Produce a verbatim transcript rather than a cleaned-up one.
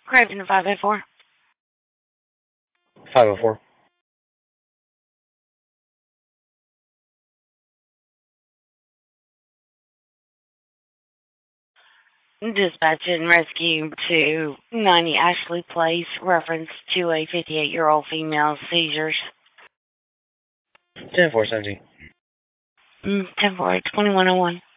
Craven five oh four. five oh four. Dispatch and rescue to ninety Ashley Place, reference to a fifty-eight-year-old female seizures. ten four seventeen. Mm, ten four twenty-one oh one.